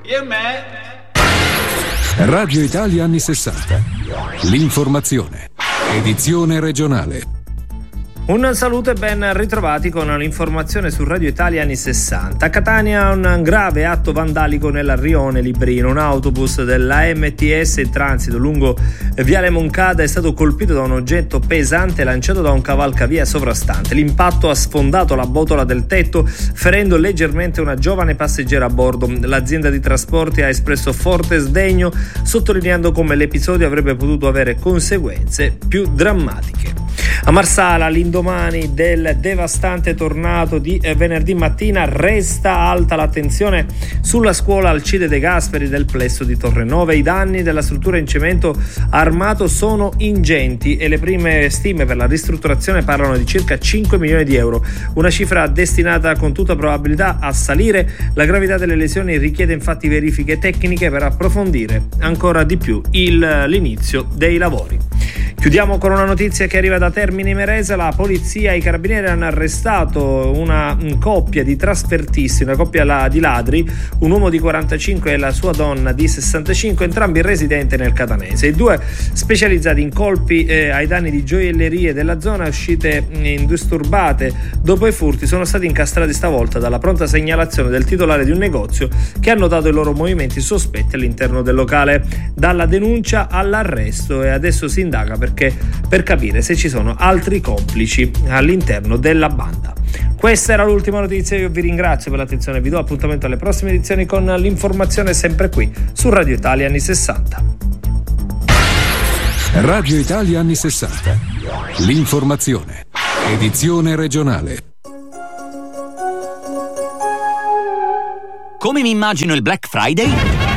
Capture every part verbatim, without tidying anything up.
E me. Radio Italia anni sessanta. L'informazione. Edizione regionale. Un saluto e ben ritrovati con l'informazione su Radio Italia anni sessanta. A Catania un grave atto vandalico nel rione Librino. Un autobus dell'A M T S in transito lungo Viale Moncada è stato colpito da un oggetto pesante lanciato da un cavalcavia sovrastante. L'impatto ha sfondato la botola del tetto, ferendo leggermente una giovane passeggera a bordo. L'azienda di trasporti ha espresso forte sdegno, sottolineando come l'episodio avrebbe potuto avere conseguenze più drammatiche. A Marsala, l'indomani del devastante tornado di venerdì mattina, resta alta l'attenzione sulla scuola Alcide De Gasperi del plesso di Torrenove. I danni della struttura in cemento armato sono ingenti e le prime stime per la ristrutturazione parlano di circa cinque milioni di euro, una cifra destinata con tutta probabilità a salire. La gravità delle lesioni richiede infatti verifiche tecniche per approfondire ancora di più il, l'inizio dei lavori. Chiudiamo con una notizia che arriva da Termini Imerese. La polizia e i carabinieri hanno arrestato una coppia di trasfertisti, una coppia di ladri, un uomo di quarantacinque e la sua donna di sessantacinque, entrambi residenti nel catanese. I due, specializzati in colpi eh, ai danni di gioiellerie della zona, uscite indisturbate dopo i furti, sono stati incastrati stavolta dalla pronta segnalazione del titolare di un negozio che ha notato i loro movimenti sospetti all'interno del locale. Dalla denuncia all'arresto, e adesso si indaga per Perché, per capire se ci sono altri complici all'interno della banda. Questa era l'ultima notizia, io vi ringrazio per l'attenzione, vi do appuntamento alle prossime edizioni con l'informazione sempre qui su Radio Italia anni sessanta. Radio Italia anni sessanta. L'informazione. Edizione regionale. Come mi immagino il Black Friday?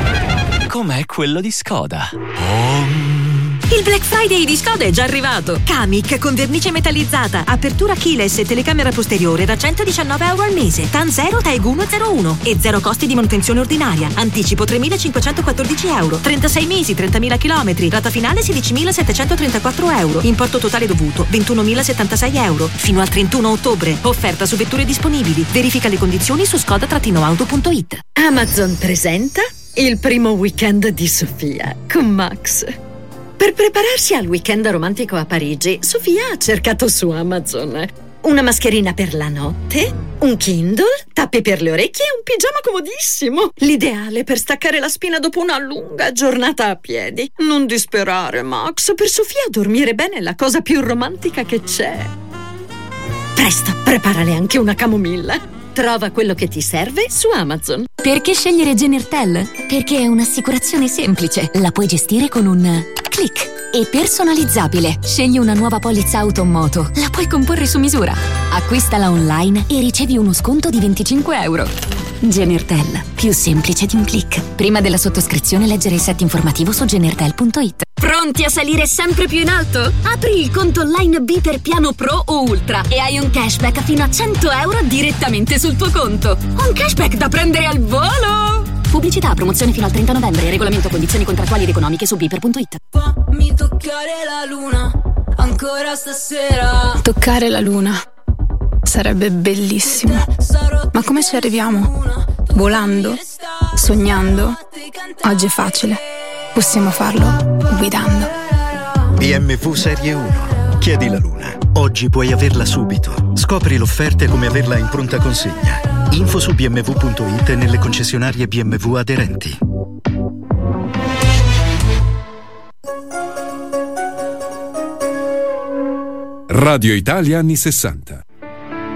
Com'è quello di Skoda. Oh. Il Black Friday di Skoda è già arrivato. Kamiq con vernice metallizzata, apertura keyless e telecamera posteriore da centodiciannove euro al mese. TAN zero, T A E G uno zero uno e zero costi di manutenzione ordinaria. Anticipo tremilacinquecentoquattordici euro. trentasei mesi, trentamila chilometri. Rata finale sedicimilasettecentotrentaquattro euro. Importo totale dovuto ventunomilasettantasei euro. Fino al trentuno ottobre. Offerta su vetture disponibili. Verifica le condizioni su skoda auto punto it. Amazon presenta il primo weekend di Sofia con Max. Per prepararsi al weekend romantico a Parigi, Sofia ha cercato su Amazon una mascherina per la notte, un Kindle, tappi per le orecchie e un pigiama comodissimo. L'ideale per staccare la spina dopo una lunga giornata a piedi. Non disperare, Max, per Sofia dormire bene è la cosa più romantica che c'è. Presto, preparale anche una camomilla. Trova quello che ti serve su Amazon. Perché scegliere Genertel? Perché è un'assicurazione semplice. La puoi gestire con un click e personalizzabile. Scegli una nuova polizza auto o moto. La puoi comporre su misura. Acquistala online e ricevi uno sconto di venticinque euro. Genertel, più semplice di un click. Prima della sottoscrizione leggere il set informativo su genertel punto it. Pronti a salire sempre più in alto? Apri il conto online B per piano Pro o Ultra e hai un cashback fino a cento euro direttamente sul tuo conto. Un cashback da prendere al volo! Pubblicità, promozione fino al trenta novembre. Regolamento, condizioni contrattuali ed economiche su biper punto it. Fammi toccare la luna ancora stasera. Toccare la luna sarebbe bellissimo. Ma come ci arriviamo? Volando? Sognando? Oggi è facile. Possiamo farlo guidando. B M W Serie uno. Chiedi la luna. Oggi puoi averla subito. Scopri l'offerta e come averla in pronta consegna. Info su b m w punto it e nelle concessionarie B M W aderenti. Radio Italia anni sessanta.